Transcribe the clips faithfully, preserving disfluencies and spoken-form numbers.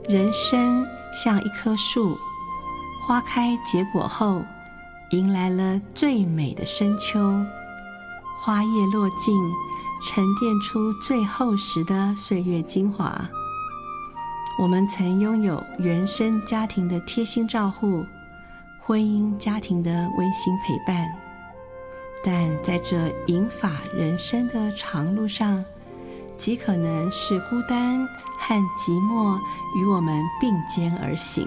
人生像一棵树，花开结果后，迎来了最美的深秋。花叶落尽，沉淀出最厚实的岁月精华。我们曾拥有原生家庭的贴心照护，婚姻家庭的温馨陪伴，但在这银发人生的长路上，极可能是孤单和寂寞与我们并肩而行。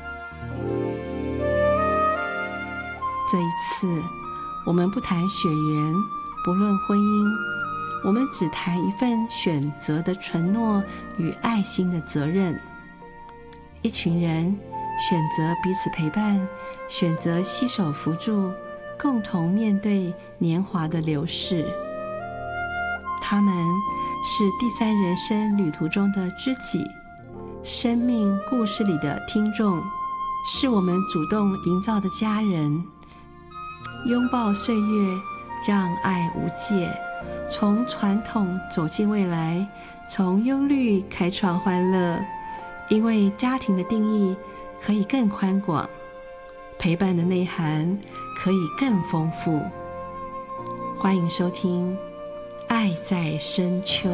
这一次，我们不谈血缘，不论婚姻，我们只谈一份选择的承诺与爱心的责任。一群人选择彼此陪伴，选择携手扶助，共同面对年华的流逝。他们是第三人生旅途中的知己，生命故事里的听众，是我们主动营造的家人。拥抱岁月，让爱无界，从传统走进未来，从忧虑开创欢乐。因为家庭的定义可以更宽广，陪伴的内涵可以更丰富。欢迎收听《爱在深秋》。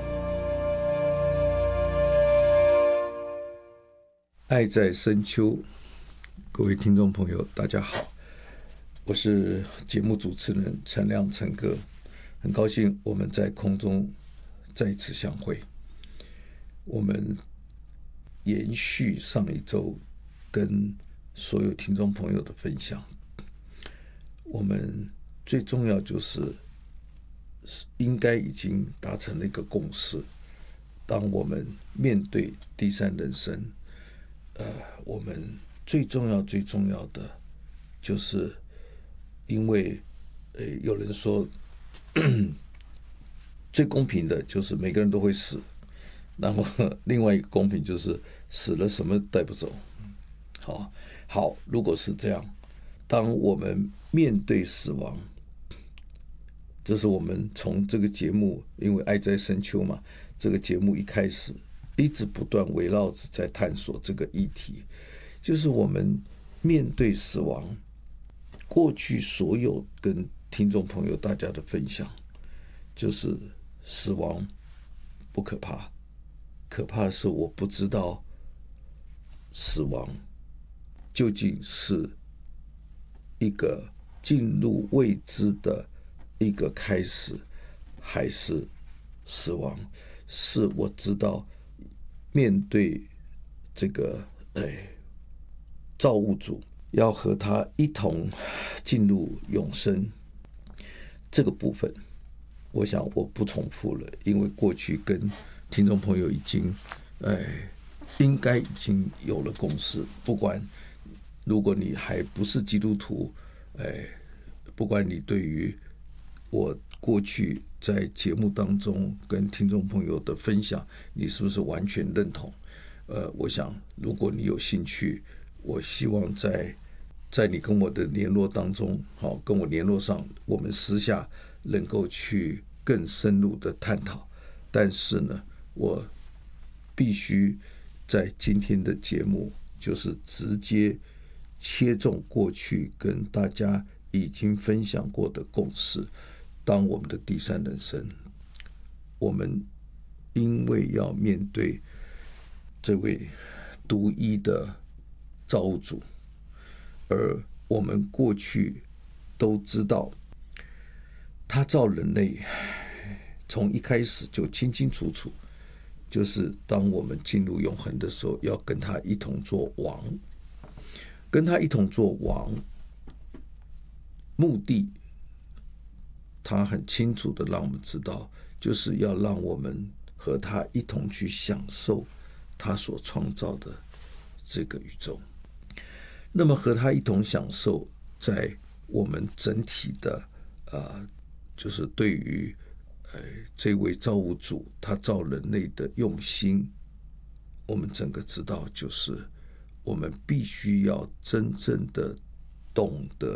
爱在深秋，各位听众朋友，大家好，我是节目主持人陈亮陈哥，很高兴我们在空中再次相会。我们延续上一周跟所有听众朋友的分享，我们最重要就是应该已经达成了一个共识。当我们面对第三人生，呃，我们最重要最重要的就是，因为呃，有人说最公平的就是每个人都会死。然后另外一个公平就是死了什么带不走。好，好，如果是这样，当我们面对死亡，这是我们从这个节目，因为爱在深秋嘛，这个节目一开始一直不断围绕着在探索这个议题，就是我们面对死亡，过去所有跟听众朋友大家的分享，就是死亡不可怕。可怕的是，我不知道死亡究竟是一个进入未知的一个开始，还是死亡是我知道面对这个哎造物主，要和他一同进入永生这个部分。我想我不重复了，因为过去跟听众朋友已经，哎，应该已经有了共识。不管如果你还不是基督徒，哎，不管你对于我过去在节目当中跟听众朋友的分享，你是不是完全认同？呃，我想如果你有兴趣，我希望在在你跟我的联络当中，好，跟我联络上，我们私下能够去更深入的探讨。但是呢，我必须在今天的节目就是直接切中过去跟大家已经分享过的共识。当我们的第三人生，我们因为要面对这位独一的造物主，而我们过去都知道他造人类从一开始就清清楚楚，就是当我们进入永恒的时候，要跟他一同做王，跟他一同做王，目的他很清楚的让我们知道，就是要让我们和他一同去享受他所创造的这个宇宙。那么和他一同享受，在我们整体的呃，就是对于呃这位造物主他造人类的用心，我们整个知道，就是我们必须要真正的懂得